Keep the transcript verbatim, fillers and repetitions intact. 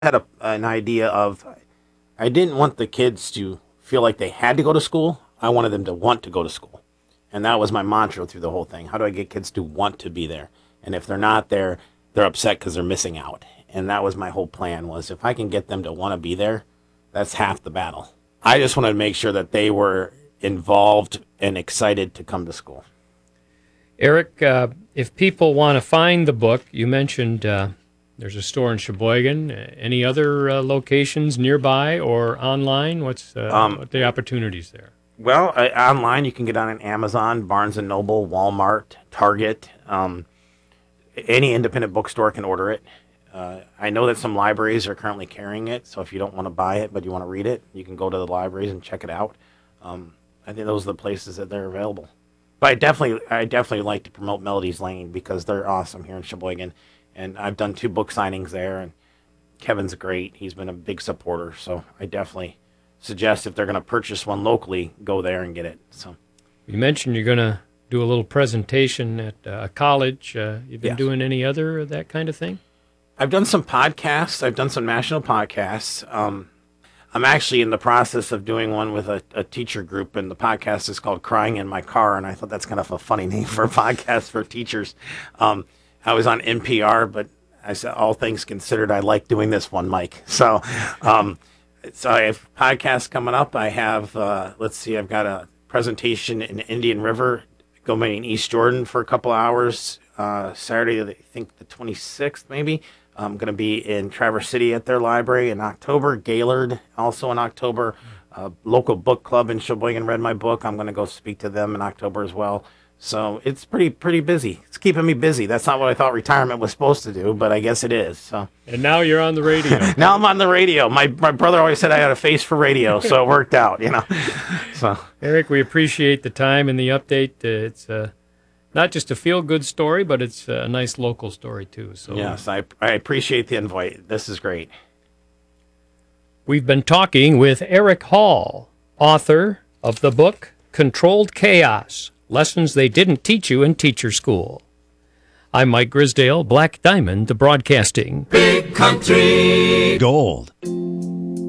had a, an idea of, I didn't want the kids to feel like they had to go to school. I wanted them to want to go to school. And that was my mantra through the whole thing. How do I get kids to want to be there? And if they're not there, they're upset because they're missing out. And that was my whole plan, was if I can get them to want to be there, that's half the battle. I just wanted to make sure that they were involved and excited to come to school. Eric, uh, if people want to find the book, you mentioned uh, there's a store in Sheboygan. Uh, any other uh, locations nearby or online? What's uh, um, what the opportunities there? Well, uh, online you can get on an Amazon, Barnes and Noble, Walmart, Target. Um, any independent bookstore can order it. Uh, I know that some libraries are currently carrying it, so if you don't want to buy it but you want to read it, you can go to the libraries and check it out. Um, I think those are the places that they're available. But I definitely, I definitely like to promote Melody's Lane because they're awesome here in Sheboygan, and I've done two book signings there, and Kevin's great. He's been a big supporter, so I definitely suggest if they're going to purchase one locally, go there and get it. So, you mentioned you're going to do a little presentation at uh, a college. Uh, you've been yes. doing any other of that kind of thing? I've done some podcasts. I've done some national podcasts. Um, I'm actually in the process of doing one with a, a teacher group, and the podcast is called Crying in My Car, and I thought that's kind of a funny name for a podcast for teachers. Um, I was on N P R, but I said, all things considered, I like doing this one, Mike. So, um, so I have podcasts coming up. I have, uh, let's see, I've got a presentation in Indian River, going in East Jordan for a couple hours. Uh, Saturday, I think the twenty-sixth, maybe. I'm going to be in Traverse City at their library in October. Gaylord also in October. Uh, local book club in Sheboygan read my book. I'm going to go speak to them in October as well. So it's pretty pretty busy. It's keeping me busy. That's not what I thought retirement was supposed to do, but I guess it is. So. And now you're on the radio. Now I'm on the radio. My my brother always said I had a face for radio, so it worked out, you know. So Eric, we appreciate the time and the update. Uh, it's uh, not just a feel-good story, but it's a nice local story, too. So yes, I, I appreciate the invite. This is great. We've been talking with Eric Hall, author of the book Controlled Chaos, Lessons They Didn't Teach You in Teacher School. I'm Mike Grisdale, Black Diamond Broadcasting. Big Country Gold.